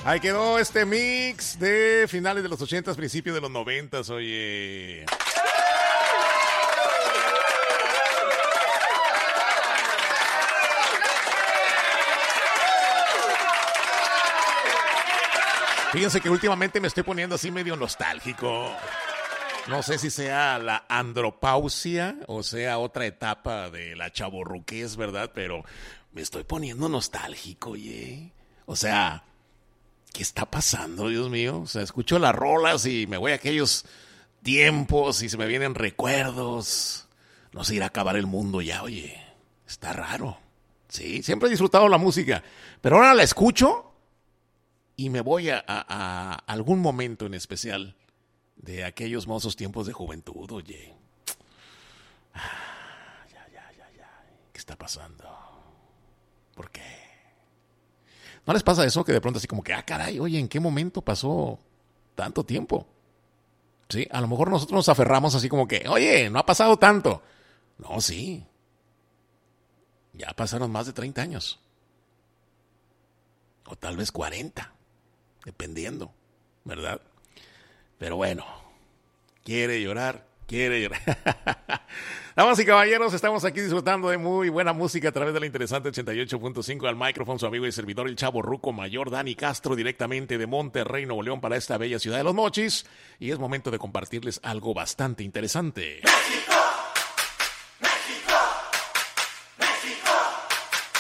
Ahí quedó este mix de finales de los 80s, principios de los 90s, oye. Fíjense que últimamente me estoy poniendo así medio nostálgico. No sé si sea la andropausia o sea otra etapa de la chavorruquez, ¿verdad? Pero me estoy poniendo nostálgico, oye. O sea, ¿qué está pasando, Dios mío? O sea, escucho las rolas y me voy a aquellos tiempos y se me vienen recuerdos. No se irá a acabar el mundo ya, oye. Está raro. Sí, siempre he disfrutado la música, pero ahora la escucho y me voy a algún momento en especial de aquellos mozos tiempos de juventud, oye. Ya. ¿Qué está pasando? ¿Por qué? ¿No les pasa eso que de pronto así como que, caray, oye, ¿en qué momento pasó tanto tiempo? Sí, a lo mejor nosotros nos aferramos así como que, oye, no ha pasado tanto. No, sí. Ya pasaron más de 30 años. O tal vez 40. Dependiendo, ¿verdad? Pero bueno, quiere llorar. Damas y caballeros, estamos aquí disfrutando de muy buena música a través de la interesante 88.5 al micrófono, su amigo y servidor, el chavorruco mayor Dani Castro, directamente de Monterrey, Nuevo León, para esta bella ciudad de Los Mochis. Y es momento de compartirles algo bastante interesante.